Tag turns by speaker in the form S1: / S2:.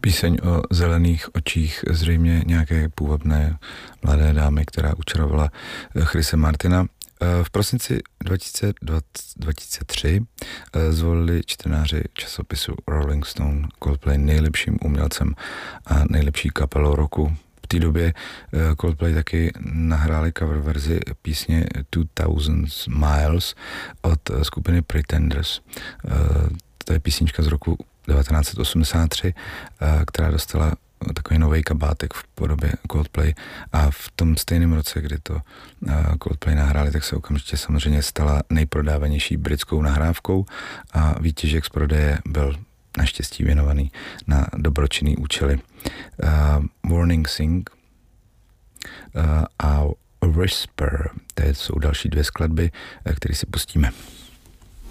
S1: Píseň o zelených očích zřejmě nějaké půvabné mladé dámy, která učarovala Chrise Martina. V prosinci 2003 zvolili čtenáři časopisu Rolling Stone Coldplay nejlepším umělcem a nejlepší kapelou roku. V té době Coldplay taky nahráli cover verzi písně 2000 Miles od skupiny Pretenders. To je písnička z roku 1983, která dostala takový nový kabátek v podobě Coldplay a v tom stejném roce, kdy to Coldplay nahráli, tak se okamžitě samozřejmě stala nejprodávanější britskou nahrávkou a výtěžek z prodeje byl naštěstí věnovaný na dobročinný účely. Warning Sing a Whisper, to jsou další dvě skladby, které si pustíme.